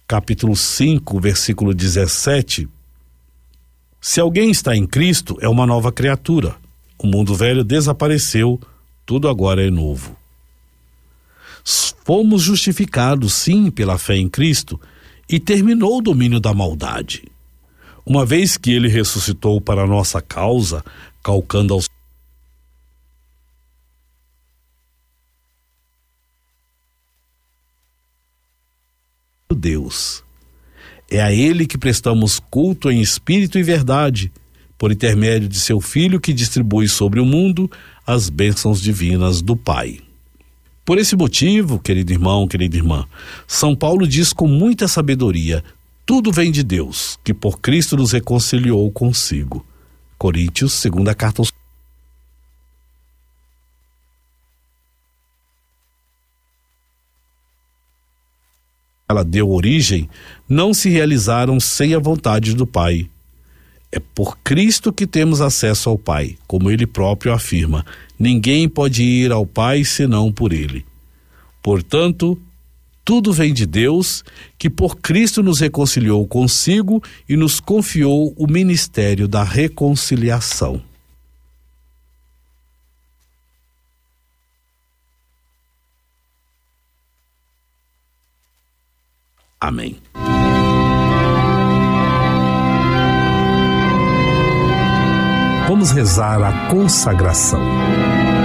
capítulo 5, versículo 17, se alguém está em Cristo, é uma nova criatura. O mundo velho desapareceu, tudo agora é novo. Fomos justificados, sim, pela fé em Cristo, e terminou o domínio da maldade. Uma vez que ele ressuscitou para a nossa causa, calcando aos Deus. É a ele que prestamos culto em espírito e verdade, por intermédio de seu Filho que distribui sobre o mundo as bênçãos divinas do Pai. Por esse motivo, querido irmão, querida irmã, São Paulo diz com muita sabedoria: tudo vem de Deus, que por Cristo nos reconciliou consigo. Coríntios, segunda carta aos ela deu origem, não se realizaram sem a vontade do Pai. É por Cristo que temos acesso ao Pai, como ele próprio afirma: ninguém pode ir ao Pai senão por ele. Portanto, tudo vem de Deus, que por Cristo nos reconciliou consigo e nos confiou o ministério da reconciliação. Amém. Vamos rezar a consagração.